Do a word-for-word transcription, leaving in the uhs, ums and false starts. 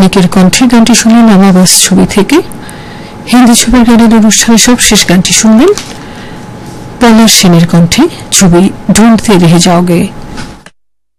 মানিকের কণ্ঠে গানটি শুনলেন আমাবাস ছবি থেকে। হিন্দি ছবির গানের অনুষ্ঠানে সব শেষ গানটি শুনবেন পলাশ সেনের কণ্ঠে, ছবি ঢুঁढते रह जाओगे।